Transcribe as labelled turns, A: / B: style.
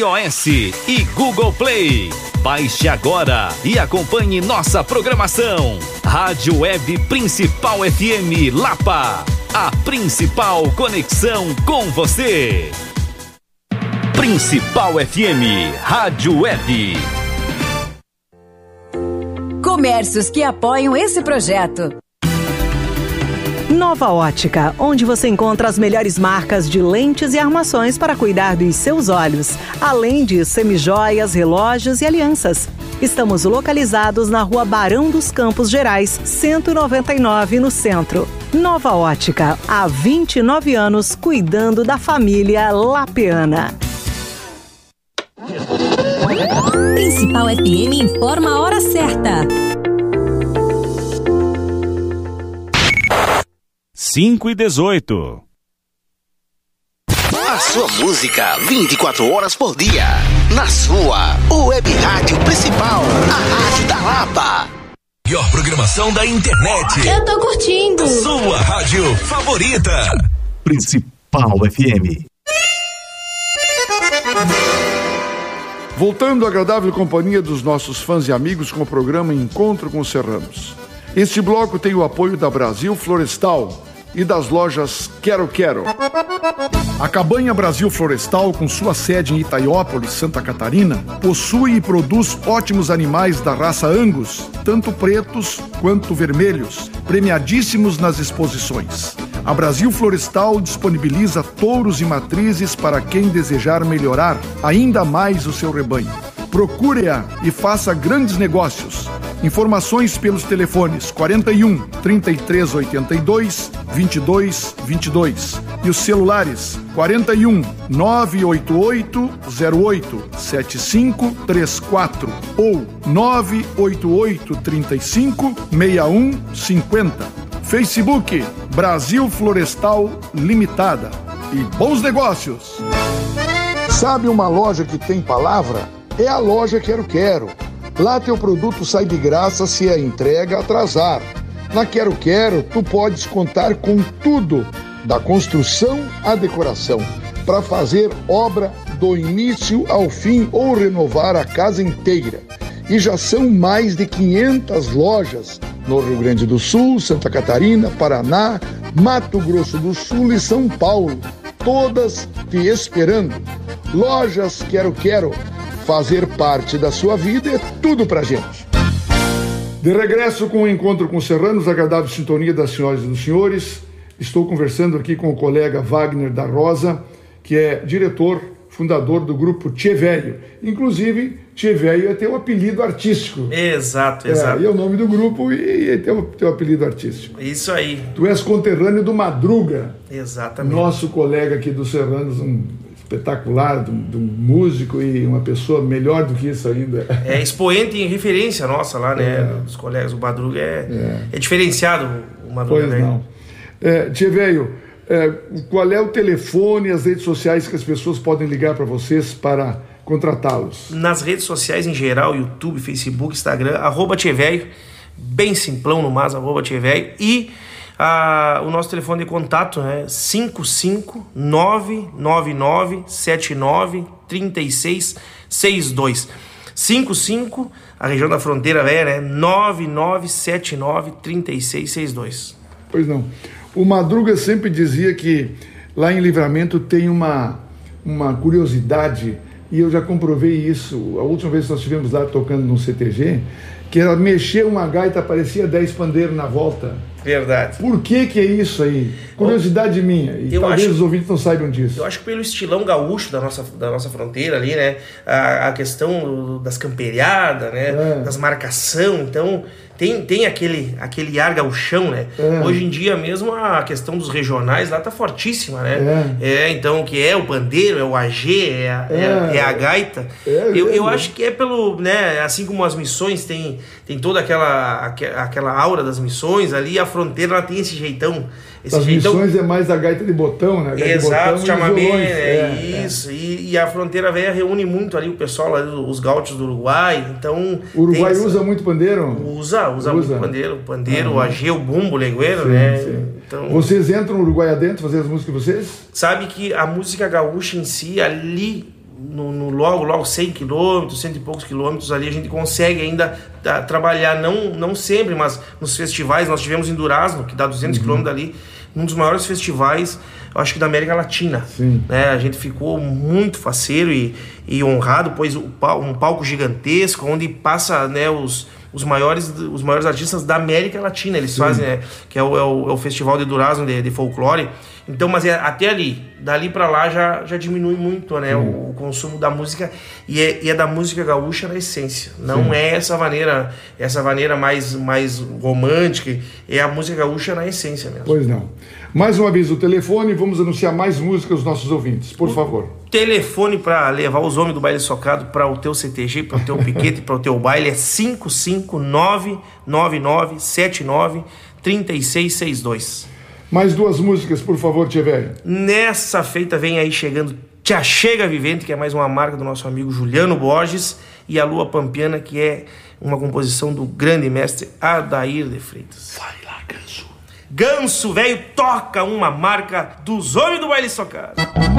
A: iOS e Google Play. Baixe agora e acompanhe nossa programação. Rádio Web Principal FM Lapa. A principal conexão com você. Principal FM Rádio Web.
B: Comércios que apoiam esse projeto.
C: Nova Ótica, onde você encontra as melhores marcas de lentes e armações para cuidar dos seus olhos, além de semijoias, relógios e alianças. Estamos localizados na Rua Barão dos Campos Gerais, 199, no centro. Nova Ótica, há 29 anos cuidando da família lapeana.
B: Principal FM informa a hora certa.
D: 5h18.
E: A sua música 24 horas por dia. Na sua Web Rádio Principal, a Rádio da Lapa.
A: Melhor programação da internet.
B: Eu tô curtindo.
A: Sua rádio favorita.
F: Principal FM.
G: Voltando à agradável companhia dos nossos fãs e amigos com o programa Encontro com os Serranos. Este bloco tem o apoio da Brasil Florestal e das lojas Quero Quero. A Cabanha Brasil Florestal, com sua sede em Itaiópolis, Santa Catarina, possui e produz ótimos animais da raça Angus, tanto pretos quanto vermelhos, premiadíssimos nas exposições. A Brasil Florestal disponibiliza touros e matrizes para quem desejar melhorar ainda mais o seu rebanho. Procure-a e faça grandes negócios. Informações pelos telefones 41 3382 2222 e os celulares 41 988 08 7534 ou 988 35 6150. Facebook Brasil Florestal Limitada. E bons negócios! Sabe uma loja que tem palavra? É a loja Quero Quero. Lá teu produto sai de graça se a entrega atrasar. Na Quero Quero, tu podes contar com tudo, da construção à decoração, para fazer obra do início ao fim ou renovar a casa inteira. E já são mais de 500 lojas no Rio Grande do Sul, Santa Catarina, Paraná, Mato Grosso do Sul e São Paulo, todas te esperando. Lojas Quero Quero. Fazer parte da sua vida é tudo pra gente. De regresso com o Encontro com os Serranos, agradável sintonia das senhoras e dos senhores. Estou conversando aqui com o colega Wagner da Rosa, que é diretor, fundador do grupo Tchê Velho. Inclusive, Tchê Velho é teu apelido artístico.
H: Exato.
G: E é o nome do grupo e é teu apelido artístico.
H: Isso aí.
G: Tu és conterrâneo do Madruga.
H: Exatamente.
G: Nosso colega aqui dos Serranos, espetacular, de um músico e uma pessoa melhor do que isso ainda.
H: É expoente em referência nossa lá, né? Dos colegas. O Madruga é diferenciado, o Madruga.
G: Pois não. Tchê Velho, qual é o telefone e as redes sociais que as pessoas podem ligar para vocês para contratá-los?
H: Nas redes sociais em geral, YouTube, Facebook, Instagram, @tchevelho, bem simplão no mais, @tchevelho, e o nosso telefone de contato é 55999793662. 55, a região da fronteira velha, né? 99793662.
G: Pois não. O Madruga sempre dizia que lá em Livramento tem uma curiosidade, e eu já comprovei isso. A última vez que nós estivemos lá tocando no CTG, que era mexer uma gaita, parecia 10 pandeiros na volta.
H: Verdade.
G: Por que é isso aí? Curiosidade minha. E talvez os ouvintes não saibam disso.
H: Eu acho que pelo estilão gaúcho da nossa fronteira ali, né? A questão das camperiadas, né? Das marcação. Então, tem aquele ar gauchão, né? Hoje em dia mesmo a questão dos regionais lá tá fortíssima, né? Então, que é o pandeiro, é o AG, é a gaita. Eu acho que é pelo, né? Assim como as missões tem toda aquela aura das missões ali, a fronteira ela tem esse jeitão.
G: As missões é mais a gaita de botão, né?
H: Exato, chamamé, isso. E a fronteira velha reúne muito ali o pessoal, ali, os gaúchos do Uruguai. Então,
G: o Uruguai usa muito pandeiro?
H: Usa muito pandeiro, o AG, o bumbo, o legueiro, né?
G: Sim.
H: Então,
G: vocês entram no Uruguai adentro fazer as músicas de vocês?
H: Sabe que a música gaúcha em si, ali logo 100 quilômetros, 100 e poucos quilômetros ali, a gente consegue ainda trabalhar, não sempre, mas nos festivais. Nós tivemos em Durazno, que dá 200 quilômetros dali, um dos maiores festivais, eu acho que da América Latina. Né? A gente ficou muito faceiro e honrado, pois um palco gigantesco, onde passa, né, os maiores artistas da América Latina. Eles fazem, né, que é o Festival de Durazno de folclore. Então, mas até ali, dali para lá já diminui muito, né, o consumo da música, e é da música gaúcha na essência. Não é essa maneira mais romântica, é a música gaúcha na essência mesmo.
G: Pois não. Mais uma vez o telefone, vamos anunciar mais músicas aos nossos ouvintes, por favor.
H: Telefone para levar os homens do baile socado para o teu CTG, para o teu piquete, para o teu baile é 55999793662.
G: Mais duas músicas, por favor, Tchê Velho.
H: Nessa feita vem aí chegando Tia Chega Vivente, que é mais uma marca do nosso amigo Juliano Borges, e a Lua Pampiana, que é uma composição do grande mestre Adair de Freitas.
G: Vai lá, Ganso.
H: Ganso, velho, toca uma marca dos homens do baile socado.